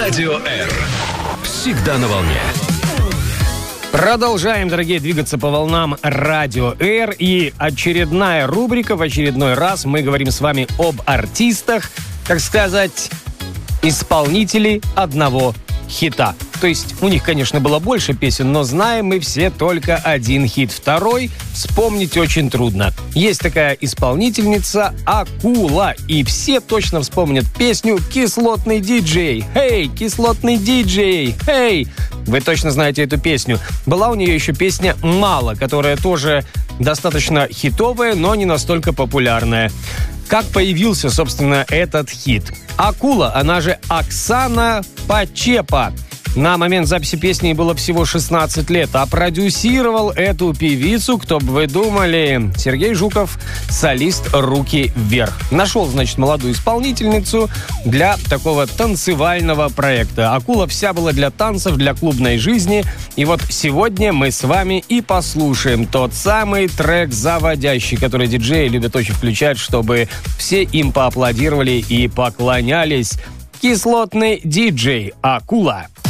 Радио R. Всегда на волне. Продолжаем, дорогие, двигаться по волнам Радио R. И очередная рубрика. В очередной раз мы говорим с вами об артистах, так сказать, исполнители одного хита. То есть у них, конечно, было больше песен, но знаем мы все только один хит. Второй вспомнить очень трудно. Есть такая исполнительница Акула, и все точно вспомнят песню «Кислотный диджей». «Эй, кислотный диджей! Эй!» Вы точно знаете эту песню. Была у нее еще песня «Мало», которая тоже достаточно хитовая, но не настолько популярная. Как появился, собственно, этот хит? Акула, она же Оксана Почепа. На момент записи песни было всего 16 лет, а продюсировал эту певицу, кто бы вы думали, Сергей Жуков, солист «Руки вверх». Нашел, значит, молодую исполнительницу для такого танцевального проекта. Акула вся была для танцев, для клубной жизни. И вот сегодня мы с вами и послушаем тот самый трек заводящий, который диджеи любят очень включать, чтобы все им поаплодировали и поклонялись. «Кислотный диджей» Акула.